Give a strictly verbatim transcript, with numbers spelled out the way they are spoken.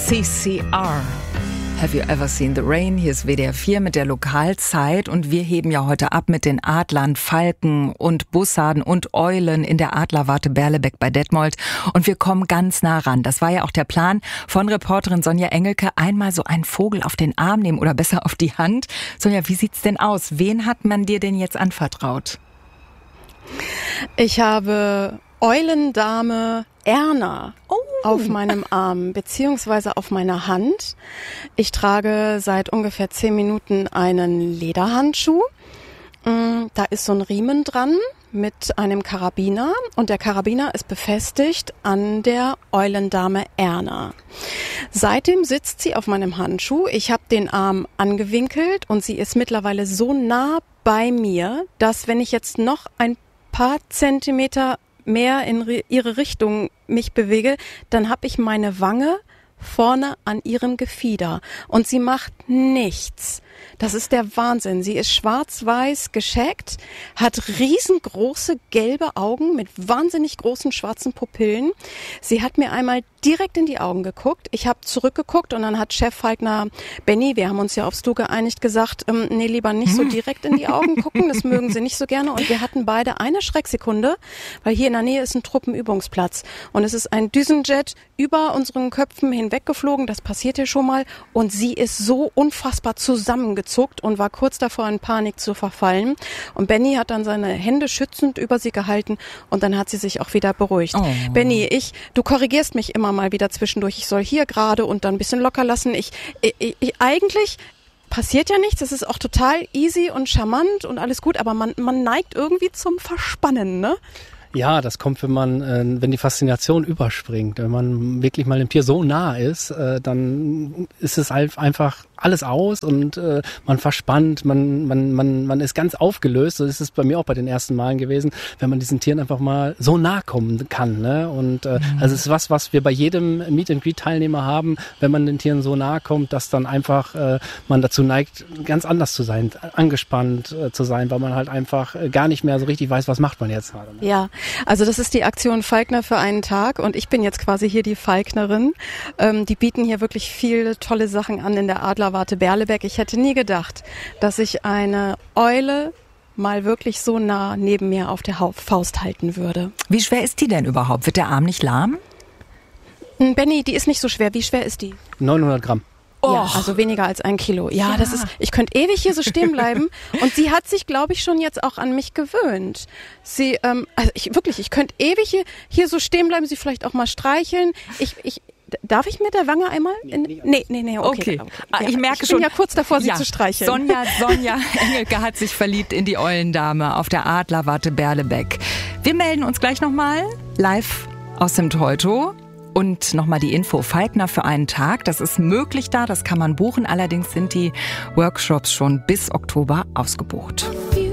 C C R. Have you ever seen the rain? Hier ist W D R vier mit der Lokalzeit und wir heben ja heute ab mit den Adlern, Falken und Bussarden und Eulen in der Adlerwarte Berlebeck bei Detmold und wir kommen ganz nah ran. Das war ja auch der Plan von Reporterin Sonja Engelke, einmal so einen Vogel auf den Arm nehmen oder besser auf die Hand. Sonja, wie sieht's denn aus? Wen hat man dir denn jetzt anvertraut? Ich habe Eulendame Erna oh. auf meinem Arm beziehungsweise auf meiner Hand. Ich trage seit ungefähr zehn Minuten einen Lederhandschuh. Da ist so ein Riemen dran mit einem Karabiner und der Karabiner ist befestigt an der Eulendame Erna. Seitdem sitzt sie auf meinem Handschuh. Ich habe den Arm angewinkelt und sie ist mittlerweile so nah bei mir, dass wenn ich jetzt noch ein paar Zentimeter mehr in ihre Richtung mich bewege, dann habe ich meine Wange vorne an ihrem Gefieder und sie macht nichts. Das ist der Wahnsinn. Sie ist schwarz-weiß gescheckt, hat riesengroße gelbe Augen mit wahnsinnig großen schwarzen Pupillen. Sie hat mir einmal direkt in die Augen geguckt. Ich habe zurückgeguckt und dann hat Chef Falkner Benny, wir haben uns ja aufs Du geeinigt, gesagt, ähm, nee, lieber nicht so direkt in die Augen gucken, das mögen sie nicht so gerne. Und wir hatten beide eine Schrecksekunde, weil hier in der Nähe ist ein Truppenübungsplatz und es ist ein Düsenjet über unseren Köpfen hinweggeflogen, das passiert ja schon mal und sie ist so unfassbar zusammengezuckt und war kurz davor in Panik zu verfallen und Benny hat dann seine Hände schützend über sie gehalten und dann hat sie sich auch wieder beruhigt. Oh. Benny, ich, du korrigierst mich immer mal wieder zwischendurch, ich soll hier gerade und dann ein bisschen locker lassen. Ich, ich, ich eigentlich passiert ja nichts, es ist auch total easy und charmant und alles gut, aber man, man neigt irgendwie zum Verspannen, ne? Ja, das kommt, wenn man, äh, wenn die Faszination überspringt. Wenn man wirklich mal dem Tier so nah ist, äh, dann ist es halt einfach alles aus und äh, man verspannt, man, man, man, man ist ganz aufgelöst. So ist es bei mir auch bei den ersten Malen gewesen, wenn man diesen Tieren einfach mal so nah kommen kann. Ne? Und äh, mhm. also es ist was, was wir bei jedem Meet and Greet Teilnehmer haben, wenn man den Tieren so nahe kommt, dass dann einfach äh, man dazu neigt, ganz anders zu sein, angespannt äh, zu sein, weil man halt einfach äh, gar nicht mehr so richtig weiß, was macht man jetzt gerade. Ne? Ja. Also das ist die Aktion Falkner für einen Tag und ich bin jetzt quasi hier die Falknerin. Ähm, die bieten hier wirklich viele tolle Sachen an in der Adlerwarte Berlebeck. Ich hätte nie gedacht, dass ich eine Eule mal wirklich so nah neben mir auf der Faust halten würde. Wie schwer ist die denn überhaupt? Wird der Arm nicht lahm? Benny, die ist nicht so schwer. Wie schwer ist die? neunhundert Gramm. Ja, also weniger als ein Kilo. Ja, ja, das ist, ich könnte ewig hier so stehen bleiben. Und sie hat sich, glaube ich, schon jetzt auch an mich gewöhnt. Sie, ähm, also ich, wirklich, ich könnte ewig hier, hier so stehen bleiben, sie vielleicht auch mal streicheln. Ich, ich, darf ich mit der Wange einmal? In, nee, nee, nee, okay. okay. okay. Ja, ich merke ich schon. bin ja kurz davor, sie ja, zu streicheln. Sonja, Sonja Engelke hat sich verliebt in die Eulendame auf der Adlerwarte Berlebeck. Wir melden uns gleich nochmal live aus dem Teutow. Und nochmal die Info, Falkner für einen Tag, das ist möglich da, das kann man buchen. Allerdings sind die Workshops schon bis Oktober ausgebucht.